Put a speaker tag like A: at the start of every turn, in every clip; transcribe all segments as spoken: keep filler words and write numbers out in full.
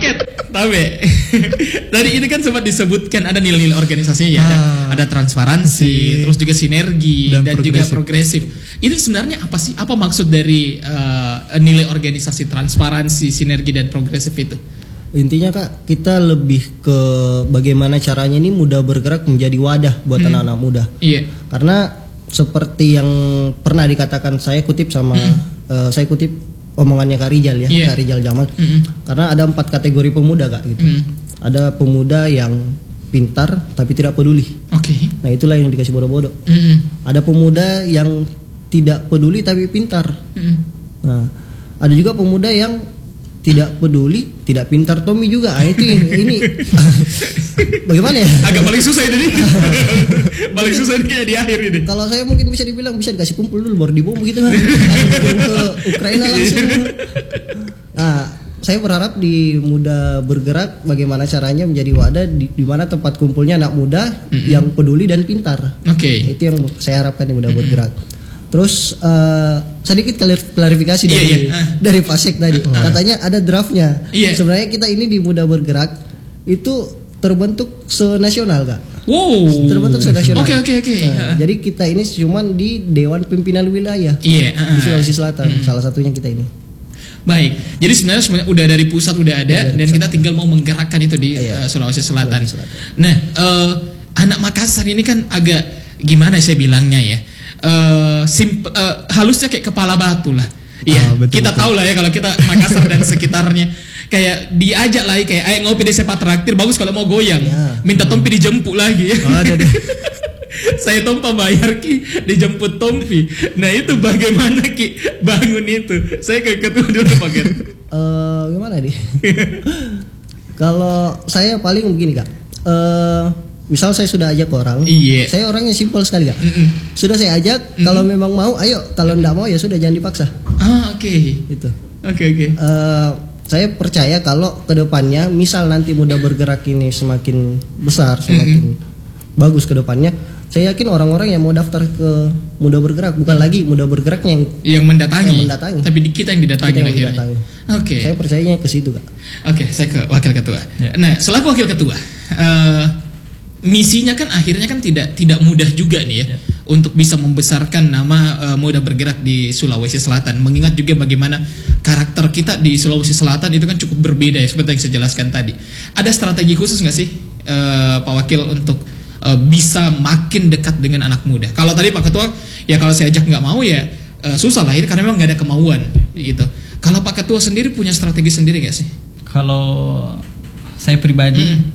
A: Ket, tapi tadi ini kan sempat disebutkan ada nilai-nilai organisasinya ya, ada,
B: Ah,
A: ada transparansi, terus juga sinergi dan,
B: Dan
A: juga
B: progresif.
A: progresif. Itu sebenarnya apa sih? Apa maksud dari uh, nilai organisasi transparansi, sinergi dan progresif itu?
C: Intinya Kak, kita lebih ke bagaimana caranya ini muda bergerak menjadi wadah buat
A: Hmm.
C: anak-anak muda.
A: Iya.
C: Karena seperti yang pernah dikatakan, saya kutip sama eh, saya kutip omongannya Kak Rijal ya,
A: Iya.
C: Kak Rijal Jamal.
A: Mm-mm.
C: Karena ada empat kategori pemuda Kak gitu.
A: Mm.
C: Ada pemuda yang pintar tapi tidak peduli.
A: Oke.
C: Nah itulah yang dikasih bodoh-bodoh.
A: Mm-mm.
C: Ada pemuda yang tidak peduli tapi pintar.
A: Mm-mm.
C: Nah ada juga pemuda yang tidak peduli, tidak pintar. Tommy juga. Ah, itu ini bagaimana ya?
A: Agak paling susah ini nih. Paling susah nih di akhir ini.
C: Kalau saya mungkin bisa dibilang bisa dikasih kumpul dulu baru dibom gitu kan. Langsung ke Ukraina langsung. Nah, saya berharap di Muda Bergerak bagaimana caranya menjadi wadah di, di mana tempat kumpulnya anak muda
A: Mm-mm.
C: yang peduli dan pintar.
A: Oke.
C: Itu yang saya harapkan di Muda Bergerak. Terus eh, sedikit klar- klarifikasi
A: Iya,
C: dari
A: iya. Ah.
C: dari Pasek tadi. Katanya ada draftnya.
A: Iya.
C: Sebenarnya kita ini di Muda Bergerak itu terbentuk senasional Kak.
A: Wow.
C: Terbentuk senasional.
A: Oke oke oke.
C: Nah, jadi kita ini cuman di Dewan Pimpinan Wilayah
A: Iya.
C: di
A: uh,
C: Sulawesi Selatan, salah satunya kita ini.
A: Baik. Jadi sebenarnya sebenarnya udah dari pusat udah ada
C: Udah dari
A: dan kita tinggal mau menggerakkan itu di
C: Iya.
A: uh, Sulawesi Selatan.
C: Sulawesi Selatan.
A: Nah, uh, anak Makassar ini kan agak gimana saya bilangnya ya? Uh, simp- uh, halusnya kayak kepala batu lah. Iya,
B: Ah, betul,
A: kita
B: betul.
A: tahu lah ya kalau kita Makassar dan sekitarnya kayak diajak lah kayak ayo ngopi di sepak traktir bagus kalau mau goyang.
C: Ya.
A: Minta Tompi dijemput lagi.
B: Oh, ada deh.
A: Saya Tompa bayar Ki dijemput Tompi. Nah itu bagaimana Ki bangun itu? Saya ke ketua dulu Pak Ger.
C: Eh, gimana nih? Kalau saya paling begini Kak. Eh, misal saya sudah ajak orang,
A: Iya.
C: saya orangnya simpel sekali Kak.
A: Mm-mm.
C: Sudah saya ajak, kalau memang mau, ayo. Kalau tidak mau ya sudah jangan dipaksa.
A: Ah oke.
C: Itu.
A: Oke oke.
C: Eh, saya percaya kalau kedepannya, misal nanti Muda Bergerak ini semakin besar, semakin bagus kedepannya, saya yakin orang-orang yang mau daftar ke Muda Bergerak bukan lagi Muda Bergeraknya yang
A: Yang mendatangi.
C: Yang mendatangi.
A: Tapi di kita yang didatangi
C: Kita yang
A: akhirnya.
C: mendatangi.
A: Oke.
C: saya percayanya ke situ Kak.
A: Oke, saya ke wakil ketua.
B: Ya.
A: Nah, selaku wakil ketua, eh, misinya kan akhirnya kan tidak tidak mudah juga nih ya,
B: Ya.
A: untuk bisa membesarkan nama eh, Muda Bergerak di Sulawesi Selatan. Mengingat juga bagaimana karakter kita di Sulawesi Selatan itu kan cukup berbeda ya, seperti yang saya jelaskan tadi. Ada strategi khusus nggak sih, eh, Pak Wakil, untuk eh, bisa makin dekat dengan anak muda? Kalau tadi Pak Ketua, ya kalau saya ajak nggak mau ya eh, susah lah, karena memang nggak ada kemauan gitu. Kalau Pak Ketua sendiri punya strategi sendiri nggak sih?
B: Kalau saya pribadi,
A: Mm.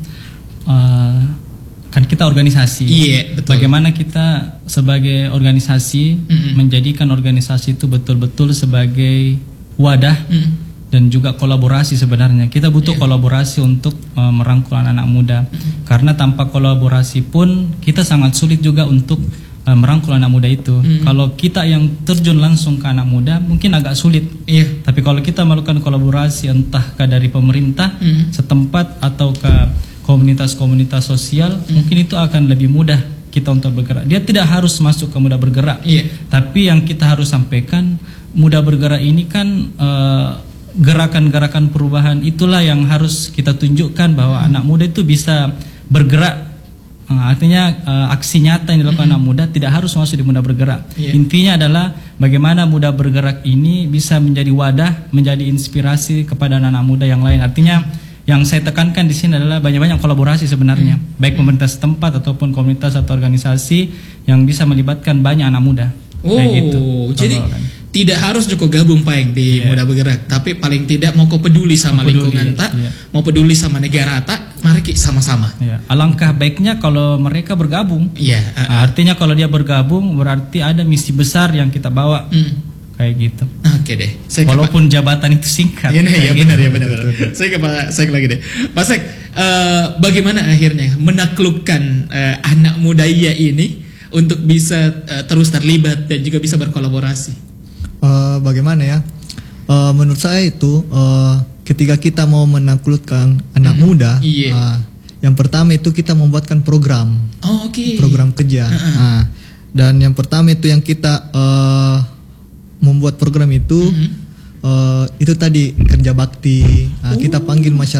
B: eh, kan kita organisasi.
A: Iya, betul.
B: Bagaimana kita sebagai organisasi
A: Mm-mm.
B: menjadikan organisasi itu betul-betul sebagai wadah
A: Mm.
B: dan juga kolaborasi sebenarnya. Kita butuh
A: Iya.
B: kolaborasi untuk eh, merangkul anak-anak muda. Karena tanpa kolaborasi pun kita sangat sulit juga untuk eh, merangkul anak muda itu.
A: Mm.
B: Kalau kita yang terjun langsung ke anak muda mungkin agak sulit.
A: Iya.
B: Tapi kalau kita melakukan kolaborasi entahkah dari pemerintah
A: Mm.
B: setempat atau ke komunitas-komunitas sosial, mungkin itu akan lebih mudah kita untuk bergerak. Dia tidak harus masuk ke Muda Bergerak.
A: Iya.
B: Tapi yang kita harus sampaikan, Muda Bergerak ini kan eh, gerakan-gerakan perubahan itulah yang harus kita tunjukkan bahwa anak muda itu bisa bergerak. Eh, artinya eh, aksi nyata yang dilakukan anak muda tidak harus masuk di Muda Bergerak.
A: Iya.
B: Intinya adalah bagaimana Muda Bergerak ini bisa menjadi wadah, menjadi inspirasi kepada anak-anak muda yang lain. Artinya yang saya tekankan di sini adalah banyak-banyak kolaborasi sebenarnya, baik pemerintah setempat ataupun komunitas atau organisasi yang bisa melibatkan banyak anak muda.
A: Oh,
B: Kayak gitu.
A: jadi
B: Kalau kan.
A: tidak harus Joko gabung Pak di
B: Iya.
A: Muda Bergerak, tapi paling tidak mau kau peduli sama
B: Mau peduli,
A: lingkungan tak,
B: iya.
A: mau peduli sama negara tak, mari ki sama-sama.
B: Ya, alangkah baiknya kalau mereka bergabung.
A: Iya. uh,
B: Nah, artinya kalau dia bergabung berarti ada misi besar yang kita bawa,
A: hmm.
B: kayak gitu.
A: Oke deh. Saya ke Pak-
B: Walaupun jabatan itu singkat.
A: Iya, nih, ya
B: kayak
A: benar
B: gitu.
A: ya benar. benar. Saya ke Pak Sek lagi deh. Pak Sek, eh, bagaimana akhirnya menaklukkan eh, anak muda iya ini untuk bisa eh, terus terlibat dan juga bisa berkolaborasi?
D: Eh, bagaimana ya? Eh, menurut saya itu eh, ketika kita mau menaklukkan anak muda,
A: Iya.
D: eh, yang pertama itu kita membuatkan program,
A: Oh, oke.
D: program kerja.
A: Uh-uh.
D: Nah, dan yang pertama itu yang kita eh, membuat program itu,
A: Mhm.
D: eh, itu tadi kerja bakti. Nah, kita panggil masyarakat.